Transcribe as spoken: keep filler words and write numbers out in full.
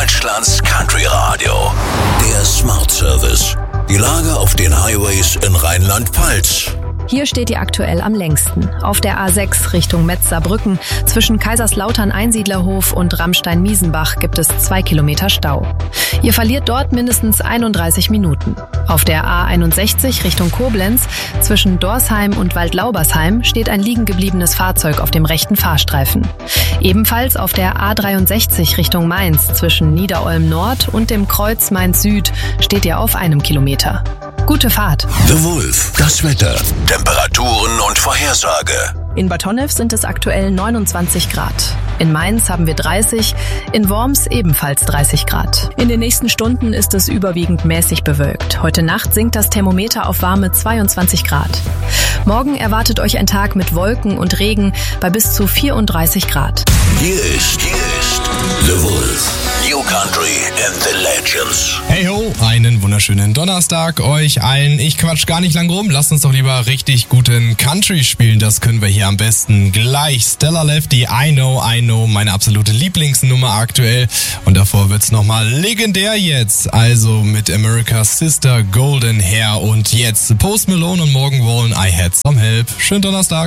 Deutschlands Country Radio. Der Smart Service. Die Lage auf den Highways in Rheinland-Pfalz. Hier steht ihr aktuell am längsten. Auf der A sechs Richtung Metz-Saarbrücken zwischen Kaiserslautern-Einsiedlerhof und Ramstein-Miesenbach gibt es zwei Kilometer Stau. Ihr verliert dort mindestens einunddreißig Minuten. Auf der A einundsechzig Richtung Koblenz zwischen Dorsheim und Waldlaubersheim steht ein liegen gebliebenes Fahrzeug auf dem rechten Fahrstreifen. Ebenfalls auf der A dreiundsechzig Richtung Mainz zwischen Niederolm Nord und dem Kreuz Mainz Süd steht ihr auf einem Kilometer. Gute Fahrt. The Wolf, das Wetter, Temperaturen und Vorhersage. In Bad Honnef sind es aktuell neunundzwanzig Grad. In Mainz haben wir dreißig, in Worms ebenfalls dreißig Grad. In den nächsten Stunden ist es überwiegend mäßig bewölkt. Heute Nacht sinkt das Thermometer auf warme zweiundzwanzig Grad. Morgen erwartet euch ein Tag mit Wolken und Regen bei bis zu vierunddreißig Grad. Hier ist, hier ist The Wolf. New Country and the Legends. Hey ho, einen wunderschönen Donnerstag euch allen. Ich quatsch gar nicht lang rum. Lasst uns doch lieber richtig guten Country spielen. Das können wir hier am besten gleich. Stella Lefty, I Know, I Know, meine absolute Lieblingsnummer aktuell. Und davor wird's nochmal legendär jetzt. Also mit America's Sister, Golden Hair und jetzt Post Malone und Morgan Wallen, I Had Some Help. Schönen Donnerstag.